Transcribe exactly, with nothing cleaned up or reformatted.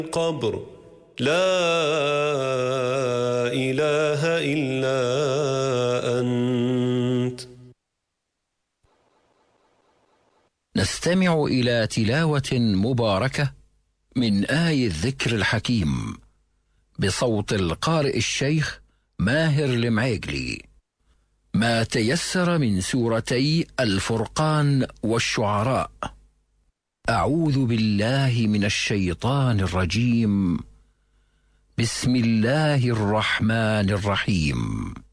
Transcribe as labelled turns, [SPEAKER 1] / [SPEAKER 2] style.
[SPEAKER 1] القبر لا إله إلا أنت.
[SPEAKER 2] نستمع إلى تلاوة مباركة من آي الذكر الحكيم بصوت القارئ الشيخ ماهر المعيقلي، ما تيسر من سورتي الفرقان والشعراء. أعوذ بالله من الشيطان الرجيم. بسم الله الرحمن الرحيم.